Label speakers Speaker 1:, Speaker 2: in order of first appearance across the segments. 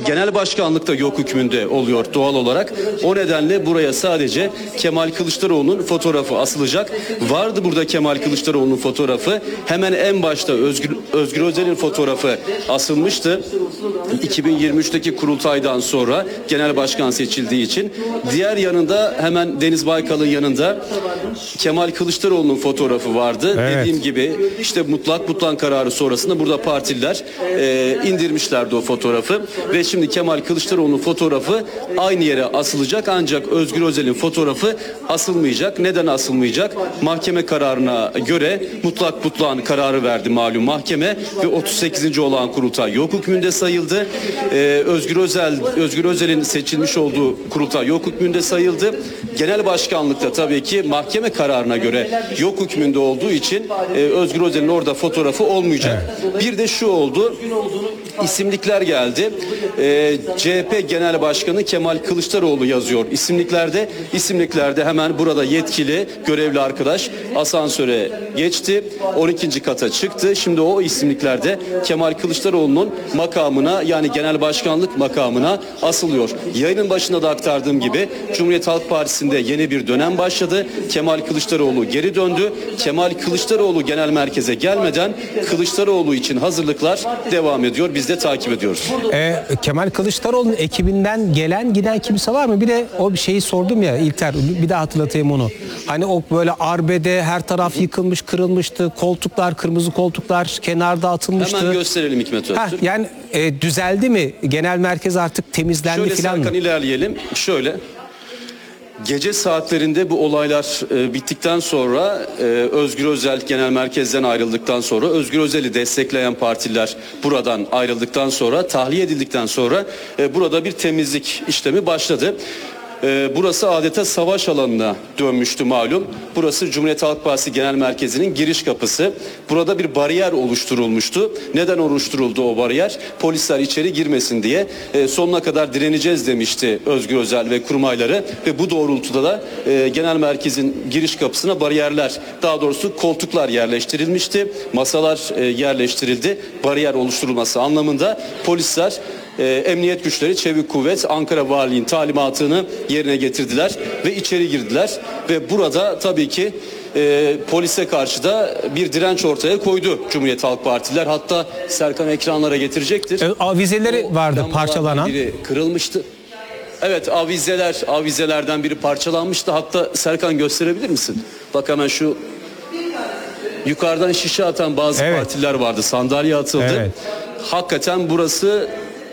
Speaker 1: genel başkanlık da yok hükmünde oluyor doğal olarak. O nedenle buraya sadece Kemal Kılıçdaroğlu'nun fotoğrafı asılacak. Vardı burada Kemal Kılıçdaroğlu'nun fotoğrafı. Hemen en başta Özgür Özel'in fotoğrafı asılmıştı. 2023'teki kurultaydan sonra genel başkan seçildiği için. Diğer yanında hemen Deniz Baykal'ın yanında Kemal Kılıçdaroğlu'nun fotoğrafı vardı.
Speaker 2: Evet.
Speaker 1: Dediğim gibi işte mutlak butlan kararı sonrasında burada partiler indirmişlerdi o fotoğrafı ve şimdi Kemal Kılıçdaroğlu'nun fotoğrafı aynı yere asılacak, ancak Özgür Özel'in fotoğrafı asılmayacak. Neden asılmayacak? Mahkeme kararına göre mutlak butlan kararı verdi malum mahkeme ve 38. olağan kurultay yok hükmünde sayıldı. Özgür Özel'in seçilmiş olduğu kurultay yok hükmünde sayıldı. Genel başkanlıkta tabii ki mahkeme kararına göre yok hükmünde olduğu için Özgür Özel'in orada fotoğrafı olmayacak. Evet. Bir de şu oldu. İsimlikler geldi. CHP Genel Başkanı Kemal Kılıçdaroğlu yazıyor İsimliklerde hemen burada yetkili görevli arkadaş asansöre geçti. 12. kata çıktı. Şimdi o isimliklerde Kemal Kılıçdaroğlu'nun makamına, yani genel başkanlık makamına asılıyor. Yayının başında da aktardığım gibi Cumhuriyet Halk Partisi'nde yeni bir dönem başladı. Kemal Kılıçdaroğlu geri döndü. Kemal Kılıçdaroğlu genel merkeze gelmeden Kılıçdaroğlu için hazırlıklar devam ediyor. Biz de takip ediyoruz.
Speaker 2: Kemal Kılıçdaroğlu'nun ekibinden gelen giden kimse var mı? Bir de o bir şeyi sordum ya İlter, bir daha hatırlatayım onu. Hani o böyle arbede her taraf yıkılmış, kırılmıştı. Koltuklar, kırmızı koltuklar kenarda atılmıştı.
Speaker 1: Hemen gösterelim Hikmet Öztürk.
Speaker 2: Yani düzeldi mi? Genel merkez artık temizlendi
Speaker 1: Şöyle
Speaker 2: falan mı?
Speaker 1: Serkan ilerleyelim. Şöyle. Gece saatlerinde bu olaylar bittikten sonra Özgür Özel genel merkezden ayrıldıktan sonra, Özgür Özel'i destekleyen partiler buradan ayrıldıktan sonra, tahliye edildikten sonra burada bir temizlik işlemi başladı. Burası adeta savaş alanına dönmüştü malum. Burası Cumhuriyet Halk Partisi Genel Merkezi'nin giriş kapısı. Burada bir bariyer oluşturulmuştu. Neden oluşturuldu o bariyer? Polisler içeri girmesin diye. Sonuna kadar direneceğiz demişti Özgür Özel ve kurmayları ve bu doğrultuda da Genel Merkez'in giriş kapısına bariyerler, daha doğrusu koltuklar yerleştirilmişti. Masalar yerleştirildi. Bariyer oluşturulması anlamında polisler, emniyet güçleri, çevik kuvvet, Ankara Valiliğin talimatını yerine getirdiler ve içeri girdiler ve burada tabii ki polise karşı da bir direnç ortaya koydu Cumhuriyet Halk Partiler. Hatta Serkan ekranlara getirecektir.
Speaker 2: Avizeleri vardı parçalanan.
Speaker 1: Biri kırılmıştı. Evet, avizelerden biri parçalanmıştı. Hatta Serkan gösterebilir misin? Bak hemen şu yukarıdan şişe atan bazı partiler vardı. Sandalye atıldı. Evet. Hakikaten burası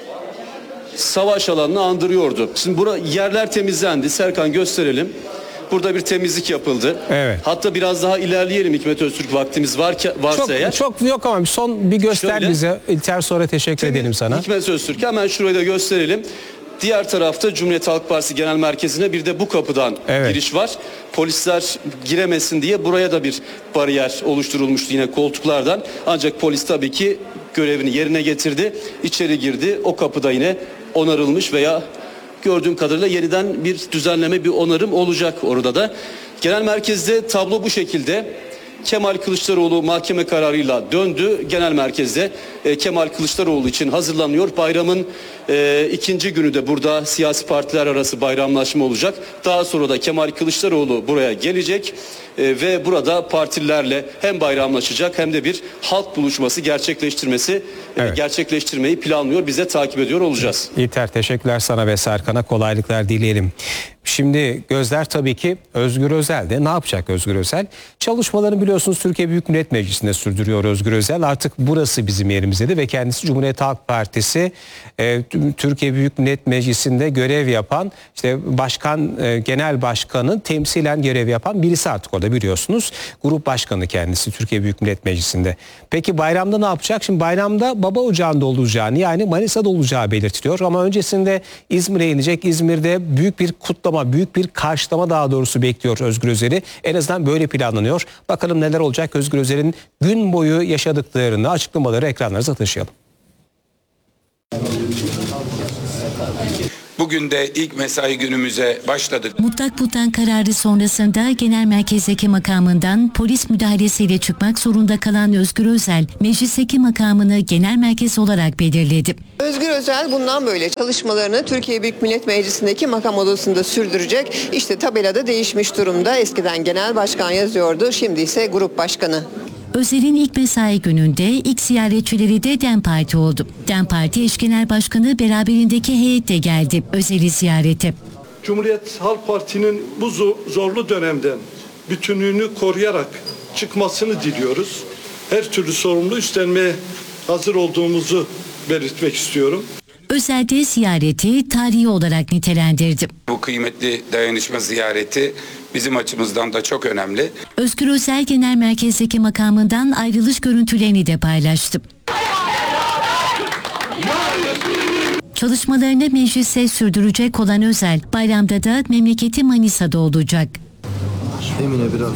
Speaker 1: savaş alanını andırıyordu. Şimdi yerler temizlendi. Serkan gösterelim. Burada bir temizlik yapıldı. Evet. Hatta biraz daha ilerleyelim Hikmet Öztürk, vaktimiz varsa eğer. Çok yok ama son bir göster şöyle, bize. İlter, sonra teşekkür edelim sana. Hikmet Öztürk, hemen şurayı da gösterelim. Diğer tarafta Cumhuriyet Halk Partisi Genel Merkezi'ne bir de bu kapıdan giriş var. Polisler giremesin diye buraya da bir bariyer oluşturulmuştu yine koltuklardan. Ancak polis tabii ki görevini yerine getirdi. İçeri girdi. O kapıda yine onarılmış veya gördüğüm kadarıyla yeniden bir düzenleme, bir onarım olacak orada da. Genel merkezde tablo bu şekilde. Kemal Kılıçdaroğlu mahkeme kararıyla döndü. Genel merkezde Kemal Kılıçdaroğlu için hazırlanıyor. Bayramın ikinci günü de burada siyasi partiler arası bayramlaşma olacak. Daha sonra da Kemal Kılıçdaroğlu buraya gelecek ve burada partilerle hem bayramlaşacak hem de bir halk buluşması gerçekleştirmeyi planlıyor. Biz de takip ediyor olacağız. İlter, teşekkürler sana ve Serkan'a, kolaylıklar dileyelim. Şimdi gözler tabii ki Özgür Özel'de. Ne yapacak Özgür Özel? Çalışmalarını biliyorsunuz Türkiye Büyük Millet Meclisi'nde sürdürüyor Özgür Özel. Artık burası bizim yerimiz dedi ve kendisi Cumhuriyet Halk Partisi Türkiye Büyük Millet Meclisi'nde görev yapan, işte genel başkanın temsilen görev yapan birisi artık orada, biliyorsunuz. Grup başkanı kendisi Türkiye Büyük Millet Meclisi'nde. Peki bayramda ne yapacak? Şimdi bayramda Baba Ocağı'nda olacağını, yani Manisa'da olacağı belirtiliyor. Ama öncesinde İzmir'e inecek. İzmir'de büyük bir kutlama, büyük bir karşılama daha doğrusu bekliyor Özgür Özel'i. En azından böyle planlanıyor. Bakalım neler olacak, Özgür Özel'in gün boyu yaşadıklarını, açıklamaları ekranlarınıza taşıyalım.
Speaker 3: Bugün de ilk mesai günümüze başladık.
Speaker 4: Mutlak Butlan kararı sonrasında genel merkezdeki makamından polis müdahalesiyle çıkmak zorunda kalan Özgür Özel, meclisteki makamını genel merkez olarak belirledi.
Speaker 5: Özgür Özel bundan böyle çalışmalarını Türkiye Büyük Millet Meclisi'ndeki makam odasında sürdürecek. İşte tabelada değişmiş durumda. Eskiden genel başkan yazıyordu, şimdi ise grup başkanı.
Speaker 4: Özel'in ilk mesai gününde ilk ziyaretçileri de DEM Parti oldu. DEM Parti eş genel başkanı beraberindeki heyetle geldi Özel'i ziyarete.
Speaker 6: Cumhuriyet Halk Parti'nin bu zorlu dönemden bütünlüğünü koruyarak çıkmasını diliyoruz. Her türlü sorumluluğu üstlenmeye hazır olduğumuzu belirtmek istiyorum.
Speaker 4: Özel de ziyareti tarihi olarak nitelendirdi.
Speaker 3: Bu kıymetli dayanışma ziyareti bizim açımızdan da çok önemli.
Speaker 4: Özgür Özel genel merkezdeki makamından ayrılış görüntülerini de paylaştı. Çalışmalarını mecliste sürdürecek olan Özel, bayramda da memleketi Manisa'da olacak.
Speaker 7: Emine biraz.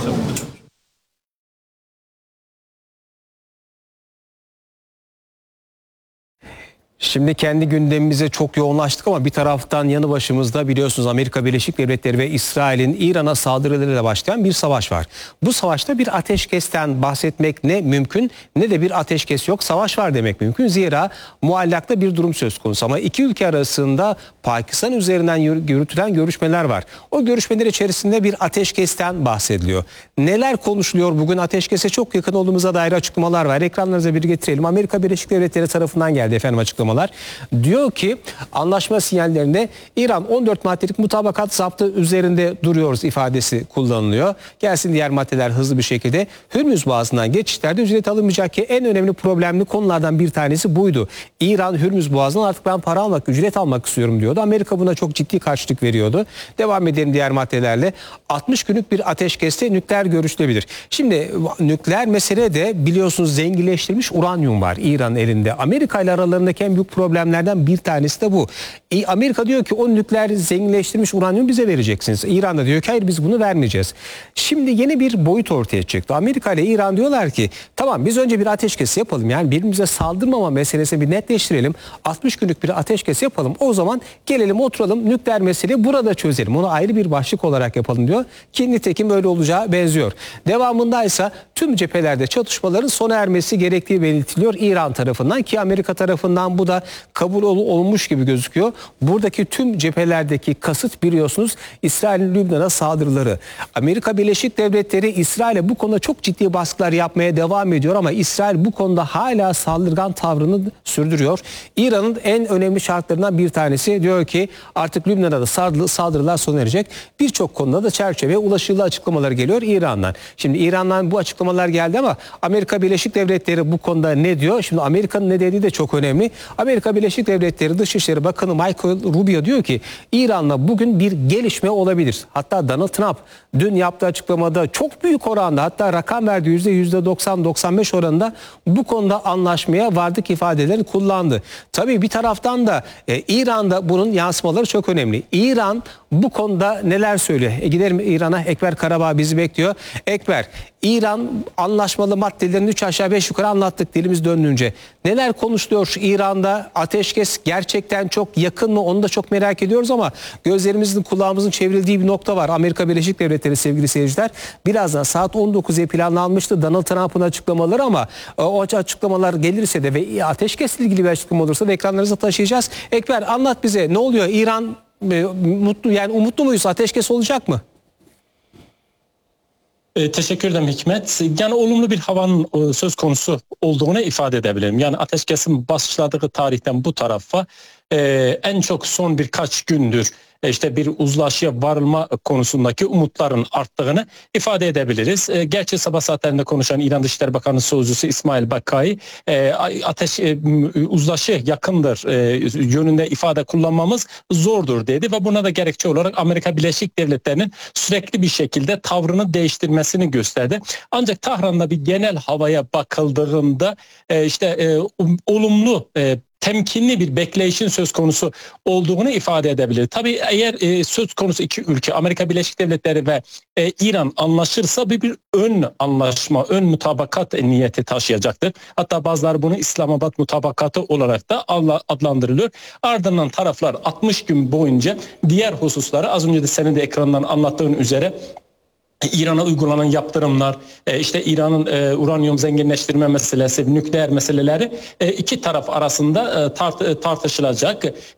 Speaker 2: Şimdi kendi gündemimize çok yoğunlaştık ama bir taraftan yanı başımızda biliyorsunuz Amerika Birleşik Devletleri ve İsrail'in İran'a saldırılarıyla başlayan bir savaş var. Bu savaşta bir ateşkesten bahsetmek ne mümkün ne de bir ateşkes yok. Savaş var demek mümkün. Zira muallakta bir durum söz konusu ama iki ülke arasında Pakistan üzerinden yürütülen görüşmeler var. O görüşmeler içerisinde bir ateşkesten bahsediliyor. Neler konuşuluyor bugün? Ateşkese çok yakın olduğumuza dair açıklamalar var. Ekranlarınıza bir getirelim. Amerika Birleşik Devletleri tarafından geldi efendim açıklamalar. Diyor ki anlaşma sinyallerinde İran 14 maddelik mutabakat zaptı üzerinde duruyoruz ifadesi kullanılıyor. Gelsin diğer maddeler hızlı bir şekilde. Hürmüz Boğazı'ndan geçişlerde ücret alınmayacak ki en önemli problemli konulardan bir tanesi buydu. İran Hürmüz Boğazı'ndan artık ben para almak, ücret almak istiyorum diyordu. Amerika buna çok ciddi karşılık veriyordu. Devam edelim diğer maddelerle. 60 günlük bir ateşkeste nükleer görüşülebilir. Şimdi nükleer mesele de biliyorsunuz zenginleştirilmiş uranyum var İran elinde. Amerika ile aralarındaki en büyük problemlerden bir tanesi de bu. Amerika diyor ki o nükleer zenginleştirilmiş uranyum bize vereceksiniz. İran da diyor ki hayır biz bunu vermeyeceğiz. Şimdi yeni bir boyut ortaya çıktı. Amerika ile İran diyorlar ki tamam biz önce bir ateşkes yapalım. Yani birbirimize saldırmama meselesini bir netleştirelim. 60 günlük bir ateşkes yapalım. O zaman gelelim oturalım nükleer meseleyi burada çözelim. Onu ayrı bir başlık olarak yapalım diyor. Ki nitekim öyle olacağı benziyor. Devamında ise tüm cephelerde çatışmaların sona ermesi gerektiği belirtiliyor İran tarafından ki Amerika tarafından bu da kabul olmuş gibi gözüküyor. Buradaki tüm cephelerdeki kasıt biliyorsunuz İsrail'in Lübnan'a saldırıları. Amerika Birleşik Devletleri İsrail'e bu konuda çok ciddi baskılar yapmaya devam ediyor ama İsrail bu konuda hala saldırgan tavrını sürdürüyor. İran'ın en önemli şartlarından bir tanesi diyor ki artık Lübnan'a da saldırılar sona erecek. Birçok konuda da çerçeve ulaşılı açıklamalar geliyor İran'dan. Şimdi İran'dan bu açıklamalar geldi ama Amerika Birleşik Devletleri bu konuda ne diyor? Şimdi Amerika'nın ne dediği de çok önemli. Amerika Birleşik Devletleri Dışişleri Bakanı Michael Rubio diyor ki İran'la bugün bir gelişme olabilir. Hatta Donald Trump dün yaptığı açıklamada çok büyük oranda hatta rakam verdi %90-95 oranında bu konuda anlaşmaya vardık ifadelerini kullandı. Tabii bir taraftan da İran'da bunun yansımaları çok önemli. İran bu konuda neler söylüyor? Gidelim İran'a. Ekber Karabağ bizi bekliyor. Ekber, İran anlaşmalı maddelerini 3 aşağı 5 yukarı anlattık dilimiz döndüğünce. Neler konuşuluyor İran'da? Ateşkes gerçekten çok yakın mı? Onu da çok merak ediyoruz ama gözlerimizin kulağımızın çevrildiği bir nokta var. Amerika Birleşik Devletleri sevgili seyirciler. Birazdan saat 19'ya planlanmıştı Donald Trump'ın açıklamaları ama o açıklamalar gelirse de ve ateşkesle ilgili bir açıklama olursa da ekranlarınıza taşıyacağız. Ekber anlat bize ne oluyor? İran mutlu yani umutlu muyuz? Ateşkes olacak mı?
Speaker 8: Teşekkür ederim Hikmet. Yani olumlu bir havanın söz konusu olduğunu ifade edebilirim. Yani ateşkesin başladığı tarihten bu tarafa en çok son birkaç gündür işte bir uzlaşıya varılma konusundaki umutların arttığını ifade edebiliriz. Gerçi sabah saatlerinde konuşan İran Dışişleri Bakanı Sözcüsü İsmail Bakai uzlaşı yakındır yönünde ifade kullanmamız zordur dedi ve buna da gerekçe olarak Amerika Birleşik Devletleri'nin sürekli bir şekilde tavrını değiştirmesini gösterdi. Ancak Tahran'da bir genel havaya bakıldığında olumlu temkinli bir bekleyişin söz konusu olduğunu ifade edebilir. Tabii eğer söz konusu iki ülke Amerika Birleşik Devletleri ve İran anlaşırsa bir ön anlaşma, ön mutabakat niyeti taşıyacaktır. Hatta bazıları bunu İslamabad mutabakatı olarak da adlandırılıyor. Ardından taraflar 60 gün boyunca diğer hususları az önce de senin de ekrandan anlattığın üzere İran'a uygulanan yaptırımlar, işte İran'ın uranyum zenginleştirme meselesi, nükleer meseleleri iki taraf arasında tartışılacak.